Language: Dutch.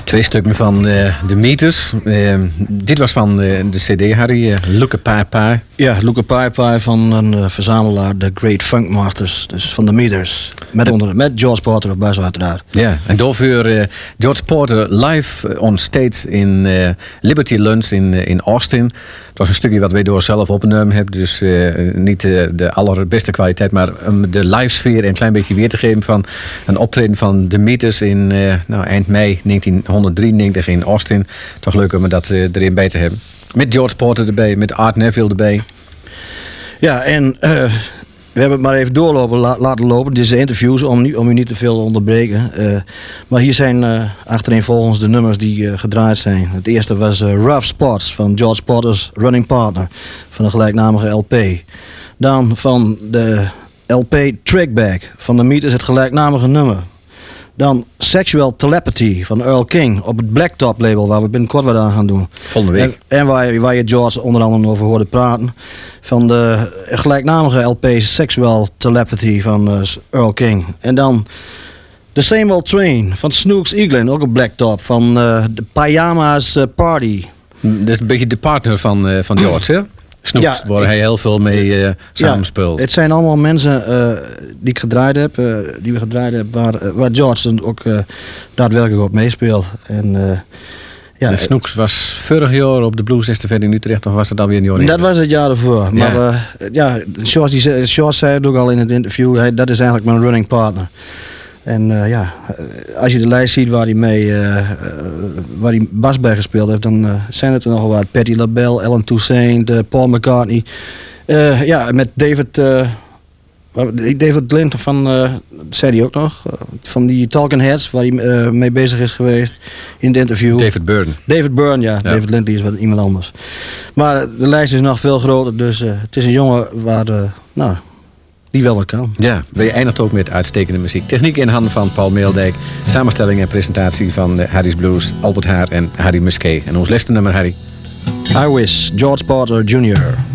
Twee stukken van de Meters. Dit was van de CD, Harry. Look a Pie. Ja, Look a Pie van een verzamelaar, de Great Funk Masters. Dus van de Meters. Met George Porter op bas uiteraard. Ja, en daarvoor George Porter live on stage in Liberty Lunch in Austin. Het was een stukje wat wij door zelf opgenomen hebben. Dus niet de allerbeste kwaliteit. Maar om de live sfeer een klein beetje weer te geven van een optreden van de Meters in eind mei 1993 in Austin. Toch leuk om dat erin bij te hebben. Met George Porter erbij, met Art Neville erbij. Ja, en we hebben het maar even doorlopen laten lopen. Dit is de interviews om u niet te veel te onderbreken. Maar hier zijn achtereenvolgens de nummers die gedraaid zijn. Het eerste was Rough Spots van George Porter's Running Partner. Van de gelijknamige LP. Dan van de LP Trickback van de Meters het gelijknamige nummer. Dan Sexual Telepathy van Earl King op het Blacktop label, waar we binnenkort wat aan gaan doen. Volgende week. En waar je George onder andere over hoorde praten. Van de gelijknamige LP Sexual Telepathy van Earl King. En dan The Same Old Train van Snooks Eaglin, ook op Blacktop, van de Pyjama's Party. Dat is een beetje de partner van George, hè? Snooks, waar hij heel veel mee samenspeelt. Ja, het zijn allemaal mensen die we gedraaid hebben, waar George dan ook daadwerkelijk op meespeelt. En Snooks was vorig jaar op de Blues Estafette in Utrecht, of was het alweer een jaar? Dat was het jaar ervoor. Maar George zei het ook al in het interview, dat is eigenlijk mijn running partner. En als je de lijst ziet waar hij bas bij gespeeld heeft, dan zijn het er nogal wat. Patti LaBelle, Alan Toussaint, Paul McCartney. Met David Linton van, zei hij ook nog, van die Talking Heads, waar hij mee bezig is geweest in het interview. David Byrne, ja. David Linton is wat iemand anders. Maar de lijst is nog veel groter, dus het is een jongen waar die wel wat kan. Ja, je eindigt ook met uitstekende muziek. Techniek in handen van Paul Meeldijk. Samenstelling en presentatie van Harry's Blues, Albert Haar en Harry Musquet. En ons laatste nummer, Harry. I Wish, George Porter Jr.